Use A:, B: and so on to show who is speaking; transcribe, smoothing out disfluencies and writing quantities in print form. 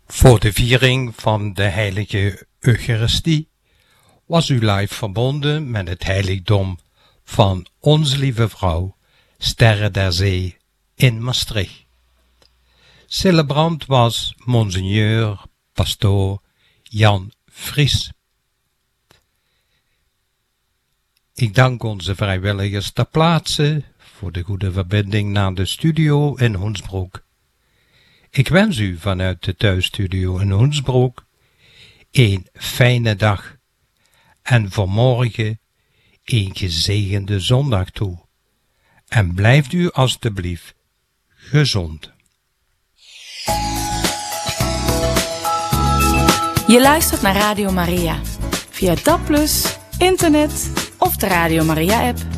A: Voor de viering van de heilige Eucharistie was u live verbonden met het heiligdom van Onze Lieve Vrouw, Sterre der Zee in Maastricht. Celebrant was Monseigneur Pastoor Jan Vries. Ik dank onze vrijwilligers ter plaatse voor de goede verbinding naar de studio in Hoensbroek. Ik wens u vanuit de thuisstudio in Hoensbroek een fijne dag en voor morgen een gezegende zondag toe. En blijft u alstublieft gezond.
B: Je luistert naar Radio Maria via DAB+, internet of de Radio Maria app.